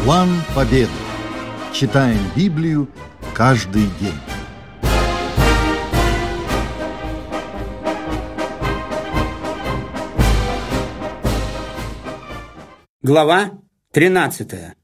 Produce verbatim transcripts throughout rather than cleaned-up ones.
План победы. Читаем Библию каждый день. Глава тринадцатая.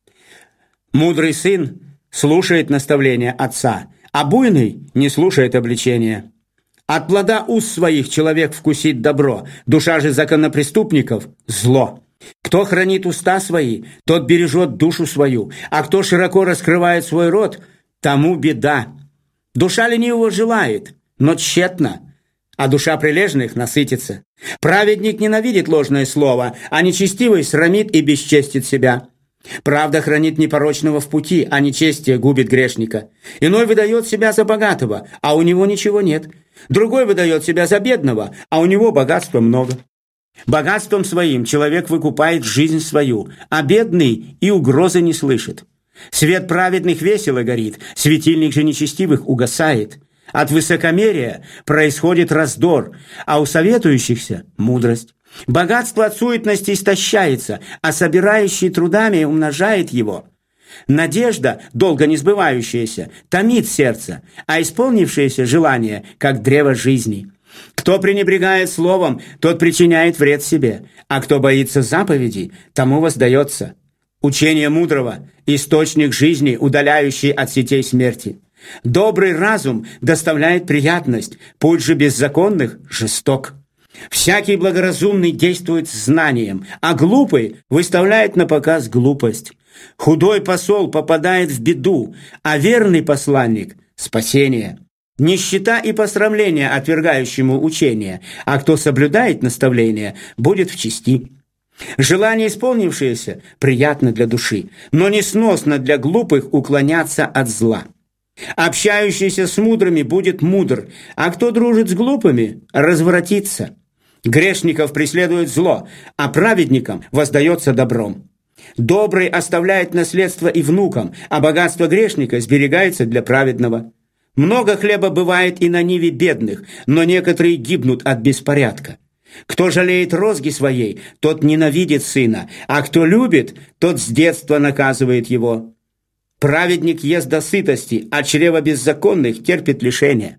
Мудрый сын слушает наставления отца, а буйный не слушает обличения. От плода уст своих человек вкусит добро, душа же законопреступников – зло. Кто хранит уста свои, тот бережет душу свою, а кто широко раскрывает свой рот, тому беда. Душа ленивого желает, но тщетно, а душа прилежных насытится. Праведник ненавидит ложное слово, а нечестивый срамит и бесчестит себя. Правда хранит непорочного в пути, а нечестие губит грешника. Иной выдает себя за богатого, а у него ничего нет. Другой выдает себя за бедного, а у него богатства много. Богатством своим человек выкупает жизнь свою, а бедный и угрозы не слышит. Свет праведных весело горит, светильник же нечестивых угасает. От высокомерия происходит раздор, а у советующихся – мудрость. Богатство от суетности истощается, а собирающий трудами умножает его. Надежда, долго не сбывающаяся, томит сердце, а исполнившееся желание, как древо жизни. Кто пренебрегает словом, тот причиняет вред себе, а кто боится заповедей, тому воздается. Учение мудрого – источник жизни, удаляющий от сетей смерти. Добрый разум доставляет приятность, путь же беззаконных – жесток. Всякий благоразумный действует с знанием, а глупый выставляет на показ глупость. Худой посол попадает в беду, а верный посланник – спасение. Нищета и посрамление отвергающему учение, а кто соблюдает наставление, будет в чести. Желание исполнившееся приятно для души, но несносно для глупых уклоняться от зла. Общающийся с мудрыми будет мудр, а кто дружит с глупыми, развратится. Грешников преследует зло, а праведникам воздается добром. Добрый оставляет наследство и внукам, а богатство грешника сберегается для праведного. Много хлеба бывает и на ниве бедных, но некоторые гибнут от беспорядка. Кто жалеет розги своей, тот ненавидит сына, а кто любит, тот с детства наказывает его. Праведник ест до сытости, а чрево беззаконных терпит лишение.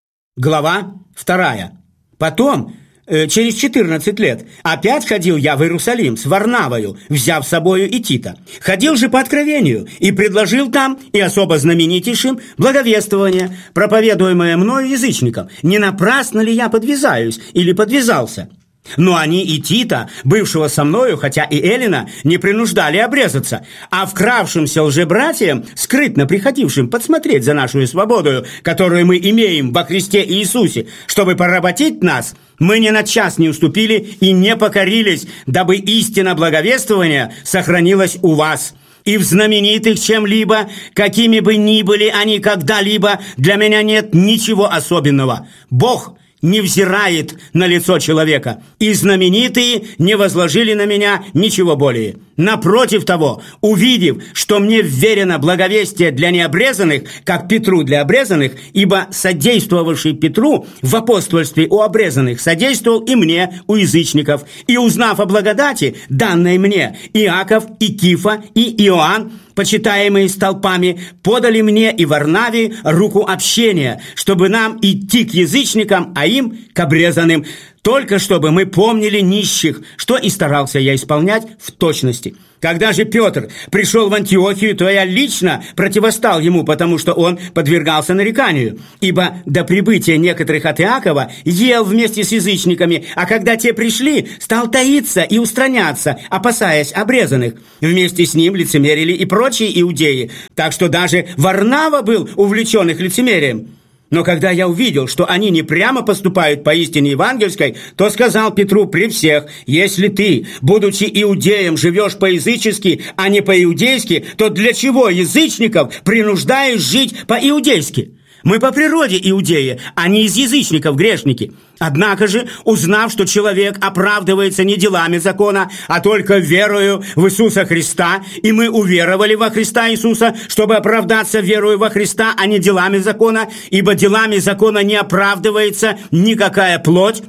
Глава вторая. Потом, э, через четырнадцать лет, опять ходил я в Иерусалим с Варнавою, взяв с собою и Тита. Ходил же по откровению и предложил там, и особо знаменитейшим, благовествование, проповедуемое мною язычникам. Не напрасно ли я подвязаюсь или подвязался? Но они и Тита, бывшего со мною, хотя и Эллина, не принуждали обрезаться, а вкравшимся лжебратьям, скрытно приходившим подсмотреть за нашу свободу, которую мы имеем во Христе Иисусе, чтобы поработить нас, мы ни на час не уступили и не покорились, дабы истина благовествования сохранилась у вас. И в знаменитых чем-либо, какими бы ни были они когда-либо, для меня нет ничего особенного. Бог не взирает на лицо человека, и знаменитые не возложили на меня ничего более. Напротив того, увидев, что мне вверено благовестие для необрезанных, как Петру для обрезанных, ибо содействовавший Петру в апостольстве у обрезанных содействовал и мне у язычников, и узнав о благодати, данной мне, Иаков, и Кифа, и Иоанн, почитаемые столпами, подали мне и Варнаве руку общения, чтобы нам идти к язычникам, а им к обрезанным, только чтобы мы помнили нищих, что и старался я исполнять в точности. Когда же Петр пришел в Антиохию, то я лично противостал ему, потому что он подвергался нареканию, ибо до прибытия некоторых от Иакова ел вместе с язычниками, а когда те пришли, стал таиться и устраняться, опасаясь обрезанных. Вместе с ним лицемерили и прочие иудеи, так что даже Варнава был увлечен их лицемерием. Но когда я увидел, что они не прямо поступают по истине евангельской, то сказал Петру при всех: если ты, будучи иудеем, живешь по-язычески, а не по-иудейски, то для чего язычников принуждаешь жить по-иудейски? Мы по природе иудеи, а не из язычников грешники. Однако же, узнав, что человек оправдывается не делами закона, а только верою в Иисуса Христа, и мы уверовали во Христа Иисуса, чтобы оправдаться верою во Христа, а не делами закона, ибо делами закона не оправдывается никакая плоть,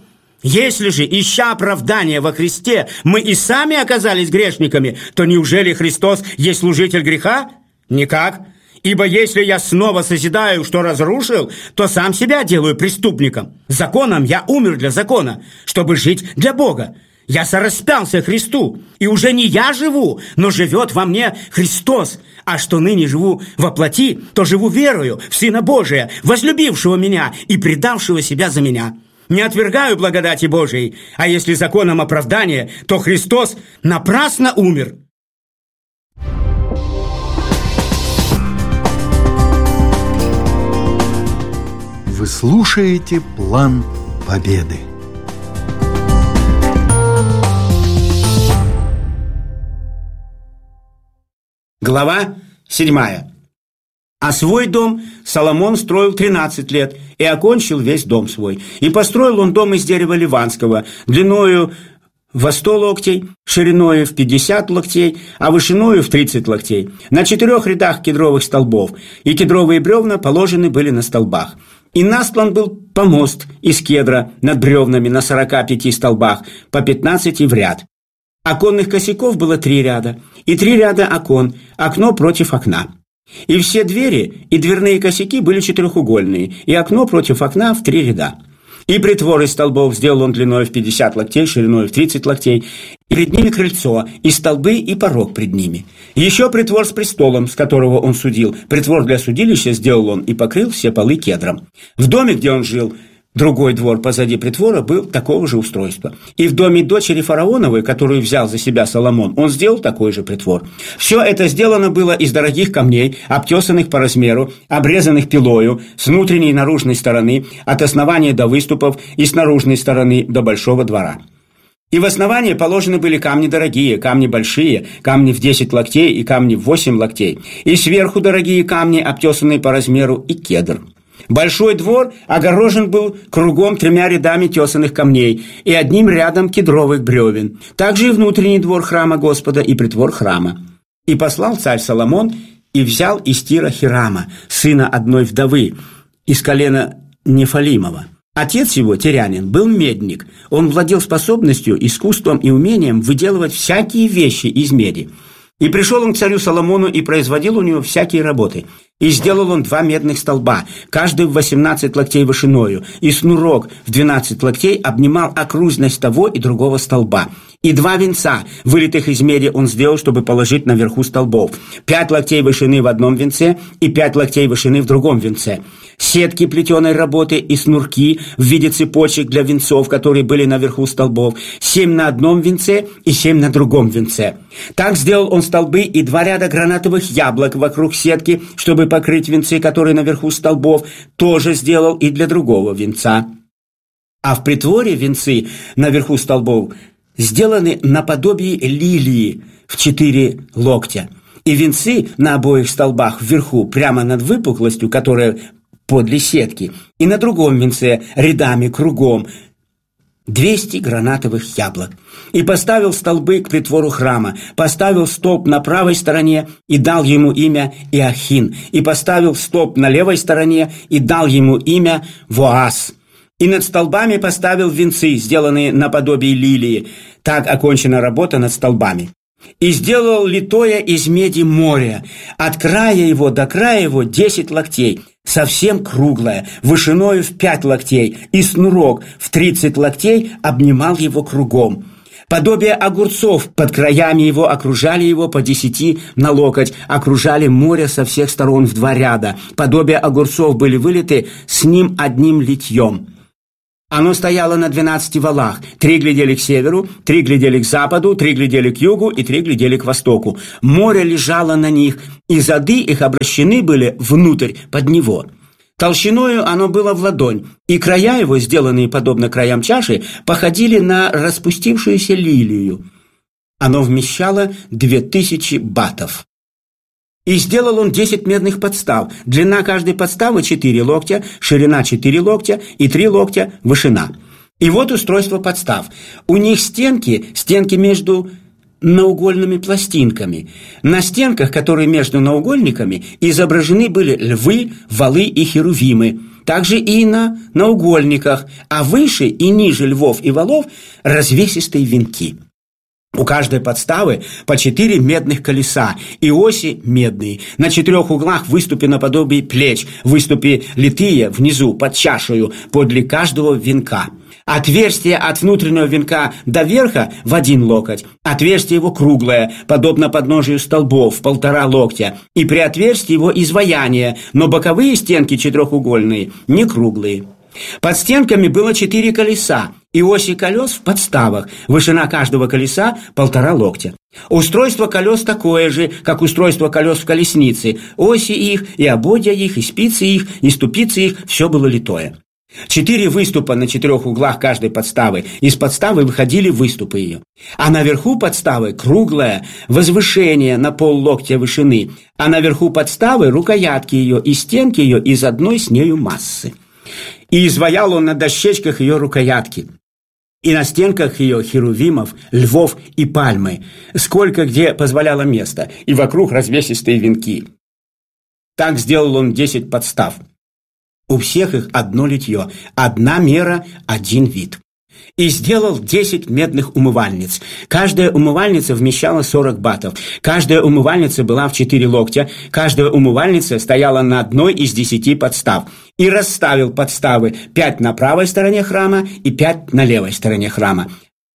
Если же, ища оправдания во Христе, мы и сами оказались грешниками, то неужели Христос есть служитель греха? Никак. Ибо если я снова созидаю, что разрушил, то сам себя делаю преступником. Законом я умер для закона, чтобы жить для Бога. Я сораспялся Христу, и уже не я живу, но живет во мне Христос. А что ныне живу во плоти, то живу верою в Сына Божия, возлюбившего меня и предавшего себя за меня. Не отвергаю благодати Божией, а если законом оправдания, то Христос напрасно умер. Вы слушаете «План Победы». Глава седьмая. А свой дом Соломон строил тринадцать лет и окончил весь дом свой. И построил он дом из дерева ливанского, длиною во сто локтей, шириною в пятьдесят локтей, а вышиною в тридцать локтей, на четырех рядах кедровых столбов, и кедровые бревна положены были на столбах. И настлан был помост из кедра над бревнами на сорока пяти столбах, по пятнадцати в ряд. Оконных косяков было три ряда, и три ряда окон, окно против окна. И все двери и дверные косяки были четырехугольные, и окно против окна в три ряда. И притвор из столбов сделал он длиной в пятьдесят локтей, шириной в тридцать локтей, и пред ними крыльцо, и столбы, и порог пред ними. И еще притвор с престолом, с которого он судил. Притвор для судилища сделал он и покрыл все полы кедром. В доме, где он жил, другой двор позади притвора был такого же устройства. И в доме дочери фараоновой, которую взял за себя Соломон, он сделал такой же притвор. Все это сделано было из дорогих камней, обтесанных по размеру, обрезанных пилою, с внутренней и наружной стороны, от основания до выступов и с наружной стороны до большого двора. И в основании положены были камни дорогие, камни большие, камни в десять локтей и камни в восемь локтей, и сверху дорогие камни, обтесанные по размеру, и кедр. Большой двор огорожен был кругом тремя рядами тесаных камней и одним рядом кедровых бревен. Также и внутренний двор храма Господа и притвор храма. И послал царь Соломон и взял из Тира Хирама, сына одной вдовы, из колена Нефалимова. Отец его, тирянин, был медник. Он владел способностью, искусством и умением выделывать всякие вещи из меди. И пришел он к царю Соломону и производил у него всякие работы. И сделал он два медных столба, каждый в восемнадцать локтей вышиною, и снурок в двенадцать локтей обнимал окружность того и другого столба. И два венца, вылитых из меди, он сделал, чтобы положить наверху столбов. Пять локтей вышины в одном венце и пять локтей вышины в другом венце. Сетки плетеной работы и снурки в виде цепочек для венцов, которые были наверху столбов. Семь на одном венце и семь на другом венце. Так сделал он столбы и два ряда гранатовых яблок вокруг сетки, чтобы покрыть венцы, которые наверху столбов, тоже сделал и для другого венца. А в притворе венцы наверху столбов сделаны наподобие лилии в четыре локтя. И венцы на обоих столбах вверху, прямо над выпуклостью, которая подле сетки, и на другом венце рядами кругом двести гранатовых яблок. И поставил столбы к притвору храма, поставил столб на правой стороне и дал ему имя Иохин, и поставил столб на левой стороне и дал ему имя Воас. И над столбами поставил венцы, сделанные наподобие лилии. Так окончена работа над столбами. И сделал литое из меди море, от края его до края его десять локтей, совсем круглое, вышиною в пять локтей, и снурок в тридцать локтей обнимал его кругом. Подобие огурцов под краями его окружали его по десяти на локоть, окружали море со всех сторон в два ряда. Подобие огурцов были вылиты с ним одним литьем. Оно стояло на двенадцати валах. Три глядели к северу, три глядели к западу, три глядели к югу и три глядели к востоку. Море лежало на них, и зады их обращены были внутрь, под него. Толщиною оно было в ладонь, и края его, сделанные подобно краям чаши, походили на распустившуюся лилию. Оно вмещало две тысячи батов. И сделал он десять медных подстав. Длина каждой подставы четыре локтя, ширина четыре локтя и три локтя вышина. И вот устройство подстав. У них стенки, стенки между наугольными пластинками. На стенках, которые между наугольниками, изображены были львы, валы и херувимы. Также и на наугольниках, а выше и ниже львов и валов развесистые венки. У каждой подставы по четыре медных колеса и оси медные. На четырех углах выступи наподобие плеч, выступи литые внизу под чашею подле каждого венка. Отверстие от внутреннего венка до верха в один локоть. Отверстие его круглое, подобно подножию столбов, в полтора локтя. И при отверстии его изваяние, но боковые стенки четырехугольные, не круглые. Под стенками было четыре колеса и оси колес в подставах. Вышина каждого колеса полтора локтя. Устройство колес такое же, как устройство колес в колеснице. Оси их, и ободья их, и спицы их, и ступицы их – все было литое. Четыре выступа на четырех углах каждой подставы. Из подставы выходили выступы ее. А наверху подставы круглое возвышение на поллоктя вышины. А наверху подставы рукоятки ее и стенки ее из одной с нею массы. И изваял он на дощечках ее рукоятки, и на стенках ее херувимов, львов и пальмы, сколько где позволяло место, и вокруг развесистые венки. Так сделал он десять подстав. У всех их одно литье, одна мера, один вид. И сделал десять медных умывальниц. Каждая умывальница вмещала сорок батов. Каждая умывальница была в четыре локтя. Каждая умывальница стояла на одной из десяти подстав. И расставил подставы пять на правой стороне храма и пять на левой стороне храма.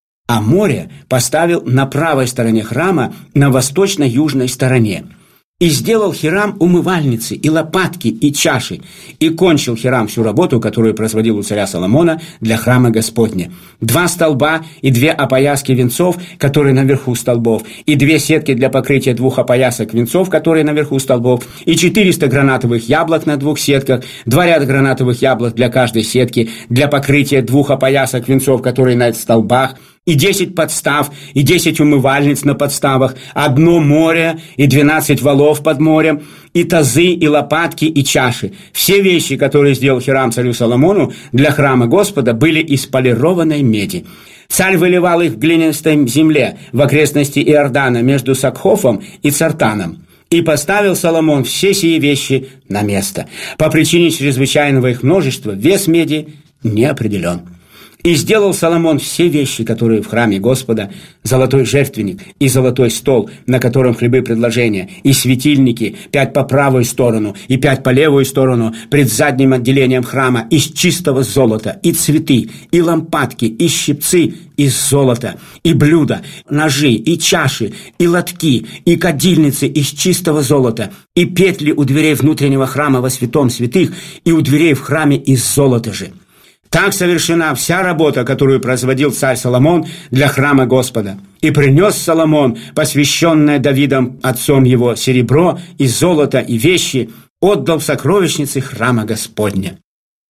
А море поставил на правой стороне храма, на восточно-южной стороне. И сделал Хирам умывальницы, и лопатки, и чаши. И кончил Хирам всю работу, которую производил у царя Соломона для храма Господня. Два столба и две опояски венцов, которые наверху столбов, и две сетки для покрытия двух опоясок венцов, которые наверху столбов, и четыреста гранатовых яблок на двух сетках, два ряда гранатовых яблок для каждой сетки, для покрытия двух опоясок венцов, которые на столбах, и десять подстав, и десять умывальниц на подставах, одно море, и двенадцать валов под морем, и тазы, и лопатки, и чаши. Все вещи, которые сделал Хирам царю Соломону для храма Господа, были из полированной меди. Царь выливал их в глинистой земле в окрестности Иордана между Сакхофом и Цартаном. И поставил Соломон все сии вещи на место. По причине чрезвычайного их множества вес меди не определен. И сделал Соломон все вещи, которые в храме Господа: золотой жертвенник и золотой стол, на котором хлебы предложения, и светильники, пять по правую сторону и пять по левую сторону, пред задним отделением храма, из чистого золота, и цветы, и лампадки, и щипцы из золота, и блюда, ножи, и чаши, и лотки, и кадильницы из чистого золота, и петли у дверей внутреннего храма во святом святых, и у дверей в храме из золота же. Так совершена вся работа, которую производил царь Соломон для храма Господа. И принес Соломон, посвященное Давидом отцом его, серебро и золото и вещи, отдал в сокровищницы храма Господня.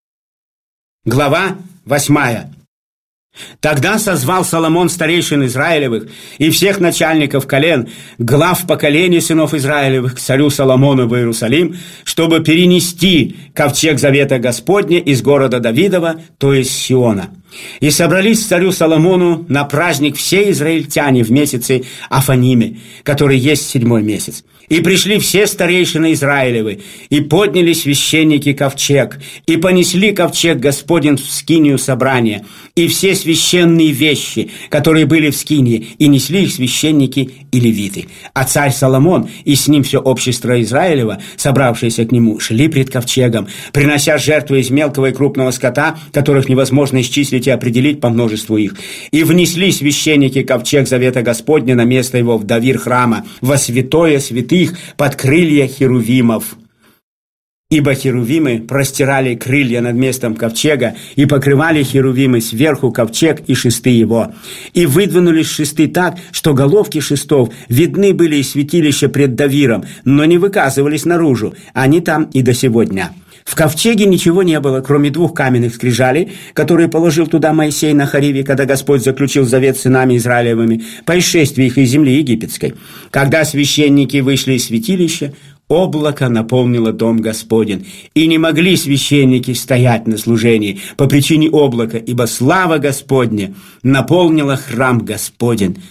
Глава восьмая. Тогда созвал Соломон старейшин Израилевых и всех начальников колен, глав поколений сынов Израилевых, к царю Соломону в Иерусалим, чтобы перенести ковчег завета Господня из города Давидова, то есть Сиона. И собрались к царю Соломону на праздник все израильтяне в месяце Афаниме, который есть седьмой месяц. И пришли все старейшины Израилевы, и подняли священники ковчег, и понесли ковчег Господень в скинию собрания, и все священные вещи, которые были в скинии, и несли их священники и левиты. А царь Соломон и с ним все общество Израилева, собравшееся к нему, шли пред ковчегом, принося жертвы из мелкого и крупного скота, которых невозможно исчислить и определить по множеству их. И внесли священники ковчег завета Господня на место его в давир храма, во святое святых, под крылья херувимов. Ибо херувимы простирали крылья над местом ковчега и покрывали херувимы сверху ковчег и шесты его. И выдвинулись шесты так, что головки шестов видны были из святилища пред давиром, но не выказывались наружу. Они там и до сего дня. В ковчеге ничего не было, кроме двух каменных скрижалей, которые положил туда Моисей на Хариве, когда Господь заключил завет с сынами Израилевыми по исшествии их из земли египетской. Когда священники вышли из святилища, облако наполнило дом Господень, и не могли священники стоять на служении по причине облака, ибо слава Господня наполнила храм Господень.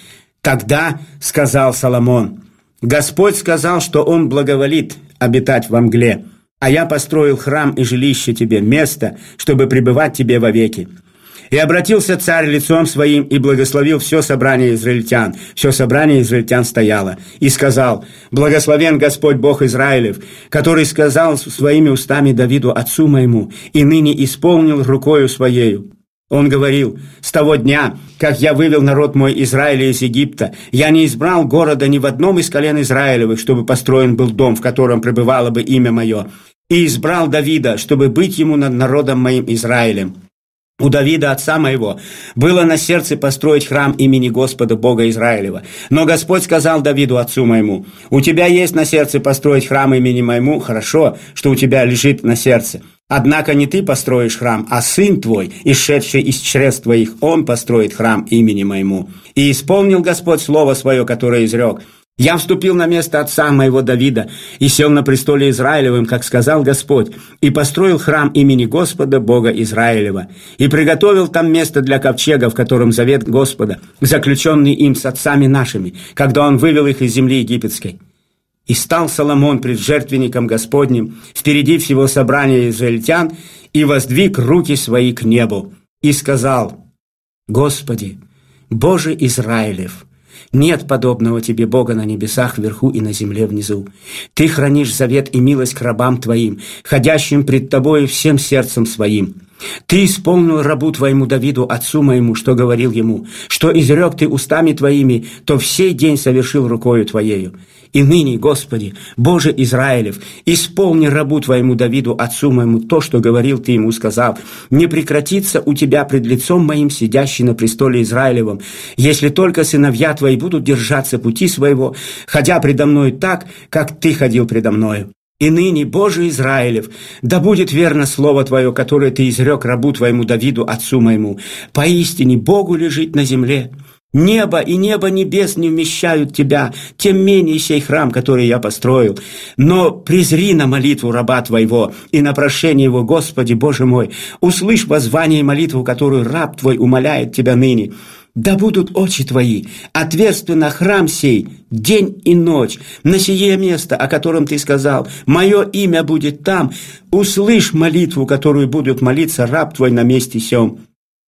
Тогда сказал Соломон: «Господь сказал, что Он благоволит обитать во мгле, а я построил храм и жилище тебе, место, чтобы пребывать тебе вовеки». И обратился царь лицом своим и благословил все собрание израильтян. Все собрание израильтян стояло. И сказал: «Благословен Господь Бог Израилев, который сказал своими устами Давиду отцу моему, и ныне исполнил рукою своею». Он говорил: «С того дня, как я вывел народ мой Израиля из Египта, я не избрал города ни в одном из колен Израилевых, чтобы построен был дом, в котором пребывало бы имя мое, и избрал Давида, чтобы быть ему над народом моим Израилем». У Давида, отца моего, было на сердце построить храм имени Господа Бога Израилева. Но Господь сказал Давиду, отцу моему: «У тебя есть на сердце построить храм имени моему, хорошо, что у тебя лежит на сердце. Однако не ты построишь храм, а сын твой, исшедший из чресл твоих, он построит храм имени моему». И исполнил Господь слово свое, которое изрек: «Я вступил на место отца моего Давида и сел на престоле Израилевым, как сказал Господь, и построил храм имени Господа Бога Израилева, и приготовил там место для ковчега, в котором завет Господа, заключенный им с отцами нашими, когда он вывел их из земли египетской». И стал Соломон пред жертвенником Господним впереди всего собрания израильтян и воздвиг руки свои к небу и сказал: «Господи, Боже Израилев, нет подобного тебе Бога на небесах вверху и на земле внизу. Ты хранишь завет и милость к рабам твоим, ходящим пред тобою всем сердцем своим. Ты исполнил рабу твоему Давиду, отцу моему, что говорил ему, что изрек ты устами твоими, то в сей день совершил рукою твоею. И ныне, Господи, Боже Израилев, исполни рабу твоему Давиду, отцу моему, то, что говорил ты ему, сказав: не прекратится у тебя пред лицом моим сидящий на престоле Израилевом, если только сыновья твои будут держаться пути своего, ходя предо мною так, как ты ходил предо мною. И ныне, Боже Израилев, да будет верно слово Твое, которое Ты изрек рабу Твоему Давиду, отцу моему. Поистине Богу лежит на земле. Небо и небо небес не вмещают Тебя, тем менее сей храм, который я построил. Но презри на молитву раба Твоего и на прошение его, Господи, Боже мой. Услышь воззвание и молитву, которую раб Твой умоляет Тебя ныне. Да будут очи твои отверсты на храм сей день и ночь, на сие место, о котором ты сказал, мое имя будет там. Услышь молитву, которую будут молиться раб твой на месте сем.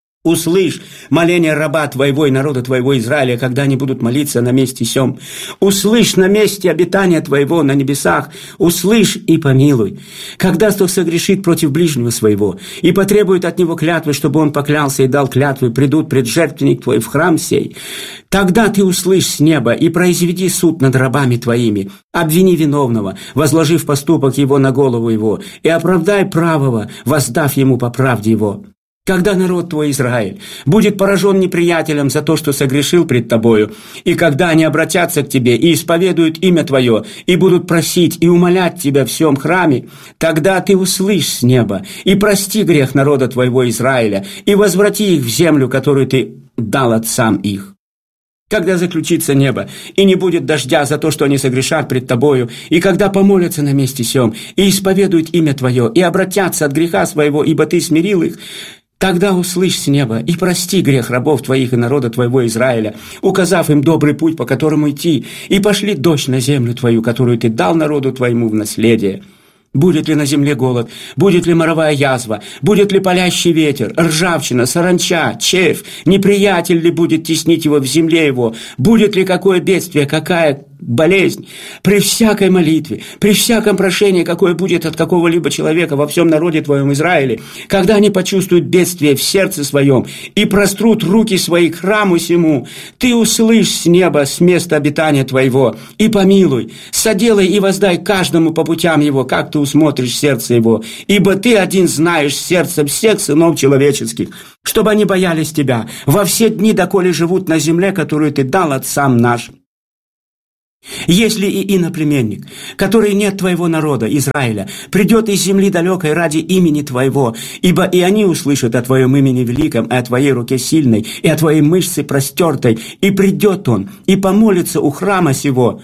Услышь моление раба твоего и народа твоего Израиля, когда они будут молиться на месте сем. Услышь на месте обитания твоего на небесах, услышь и помилуй. Когда кто согрешит против ближнего своего и потребует от него клятвы, чтобы он поклялся и дал клятвы, придут пред жертвенник твой в храм сей, тогда ты услышь с неба и произведи суд над рабами твоими, обвини виновного, возложив поступок его на голову его, и оправдай правого, воздав ему по правде его. Когда народ твой, Израиль, будет поражен неприятелем за то, что согрешил пред тобою, и когда они обратятся к тебе и исповедуют имя твое, и будут просить и умолять тебя в всем храме, тогда ты услышь с неба и прости грех народа твоего Израиля, и возврати их в землю, которую ты дал отцам их. Когда заключится небо, и не будет дождя за то, что они согрешат пред тобою, и когда помолятся на месте сем, и исповедуют имя твое, и обратятся от греха своего, ибо ты смирил их, тогда услышь с неба и прости грех рабов твоих и народа твоего Израиля, указав им добрый путь, по которому идти, и пошли дождь на землю твою, которую ты дал народу твоему в наследие. Будет ли на земле голод, будет ли моровая язва, будет ли палящий ветер, ржавчина, саранча, червь, неприятель ли будет теснить его в земле его, будет ли какое бедствие, какая болезнь, при всякой молитве, при всяком прошении, какое будет от какого-либо человека во всем народе твоем Израиле, когда они почувствуют бедствие в сердце своем и прострут руки свои к храму сему, ты услышь с неба, с места обитания твоего, и помилуй, соделай и воздай каждому по путям его, как ты усмотришь сердце его, ибо ты один знаешь сердце всех сынов человеческих, чтобы они боялись тебя во все дни, доколе живут на земле, которую ты дал отцам нашим. Если и иноплеменник, который нет твоего народа, Израиля, придет из земли далекой ради имени твоего, ибо и они услышат о твоем имени великом, и о твоей руке сильной, и о твоей мышце простертой, и придет он, и помолится у храма сего,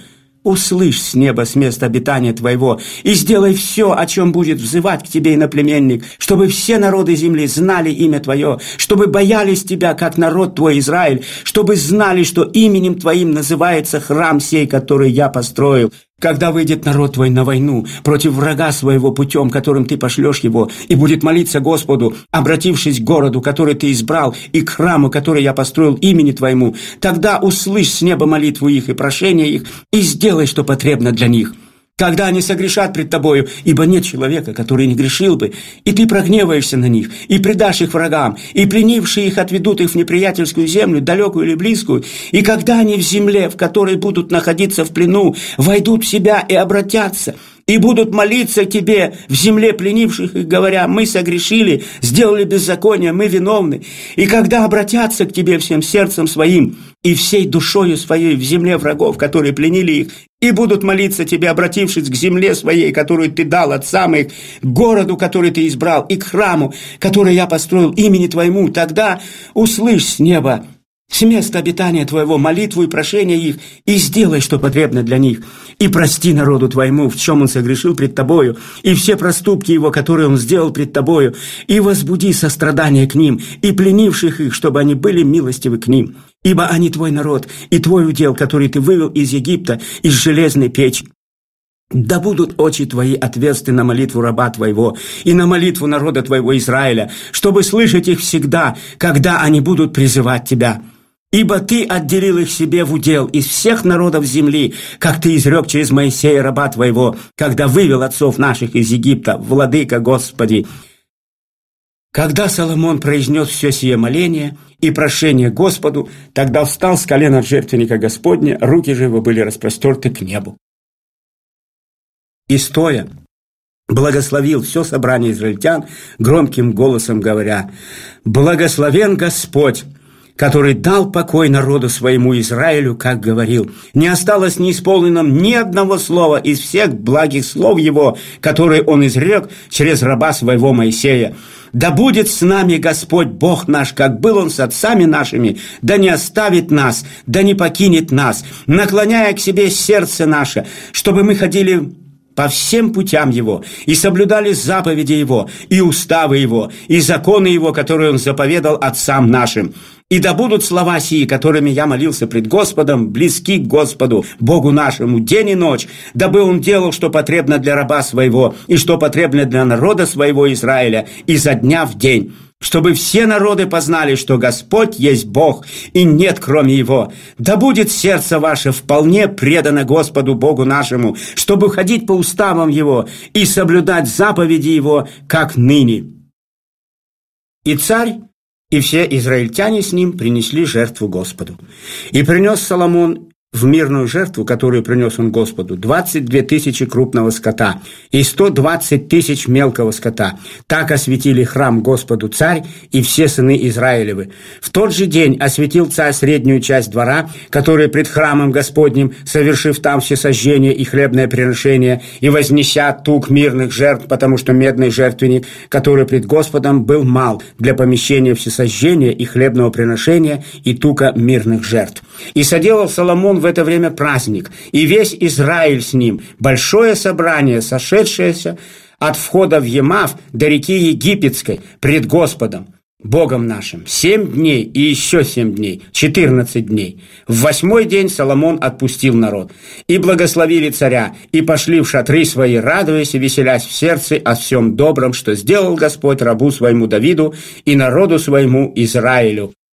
услышь с неба, с места обитания твоего, и сделай все, о чем будет взывать к тебе иноплеменник, чтобы все народы земли знали имя твое, чтобы боялись тебя, как народ твой Израиль, чтобы знали, что именем твоим называется храм сей, который я построил. Когда выйдет народ твой на войну против врага своего путем, которым ты пошлешь его, и будет молиться Господу, обратившись к городу, который ты избрал, и к храму, который я построил имени твоему, тогда услышь с неба молитву их и прошение их, и сделай, что потребно для них. Когда они согрешат пред тобою, ибо нет человека, который не грешил бы, и ты прогневаешься на них, и предашь их врагам, и пленившие их отведут их в неприятельскую землю, далекую или близкую, и когда они в земле, в которой будут находиться в плену, войдут в себя и обратятся, и будут молиться тебе в земле пленивших их, говоря: мы согрешили, сделали беззаконие, мы виновны. И когда обратятся к тебе всем сердцем своим и всей душою своей в земле врагов, которые пленили их, и будут молиться тебе, обратившись к земле своей, которую ты дал отцам их, к городу, который ты избрал, и к храму, который я построил имени твоему, тогда услышь с неба, с места обитания твоего, молитву и прошение их, и сделай, что потребно для них, и прости народу твоему, в чем он согрешил пред тобою, и все проступки его, которые он сделал пред тобою, и возбуди сострадание к ним, и пленивших их, чтобы они были милостивы к ним. Ибо они твой народ, и твой удел, который ты вывел из Египта, из железной печи. Да будут очи твои ответственны на молитву раба твоего и на молитву народа твоего Израиля, чтобы слышать их всегда, когда они будут призывать тебя. Ибо ты отделил их себе в удел из всех народов земли, как ты изрек через Моисея раба твоего, когда вывел отцов наших из Египта, владыка Господи». Когда Соломон произнес все сие моление и прошение Господу, тогда встал с колена жертвенника Господня, руки же его были распростерты к небу. И стоя, благословил все собрание израильтян, громким голосом говоря: «Благословен Господь, который дал покой народу своему Израилю, как говорил. Не осталось неисполненным ни одного слова из всех благих слов его, которые он изрек через раба своего Моисея. Да будет с нами Господь Бог наш, как был он с отцами нашими, да не оставит нас, да не покинет нас, наклоняя к себе сердце наше, чтобы мы ходили по всем путям Его, и соблюдали заповеди Его, и уставы Его, и законы Его, которые Он заповедал отцам нашим. И да будут слова сии, которыми я молился пред Господом, близки к Господу, Богу нашему, день и ночь, дабы Он делал, что потребно для раба своего, и что потребно для народа своего Израиля, изо дня в день, чтобы все народы познали, что Господь есть Бог, и нет кроме Его. Да будет сердце ваше вполне предано Господу Богу нашему, чтобы ходить по уставам Его и соблюдать заповеди Его, как ныне». И царь и все израильтяне с ним принесли жертву Господу. И принес Соломон в мирную жертву, которую принес он Господу, двадцать две тысячи крупного скота и сто двадцать тысяч мелкого скота. Так осветили храм Господу царь и все сыны Израилевы. В тот же день осветил царь среднюю часть двора, который пред храмом Господним, совершив там всесожжение и хлебное приношение, и вознеся тук мирных жертв, потому что медный жертвенник, который пред Господом, был мал для помещения всесожжения и хлебного приношения и тука мирных жертв. И соделал Соломон в это время праздник, и весь Израиль с ним, большое собрание, сошедшееся от входа в Емав до реки Египетской пред Господом, Богом нашим, семь дней и еще семь дней, четырнадцать дней. В восьмой день Соломон отпустил народ. И благословили царя, и пошли в шатры свои, радуясь и веселясь в сердце о всем добром, что сделал Господь рабу своему Давиду и народу своему Израилю.